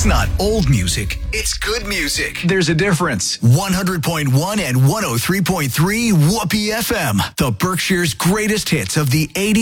It's not old music, it's good music. There's a difference. 100.1 and 103.3 Whoopee FM, the Berkshire's greatest hits of the 80s.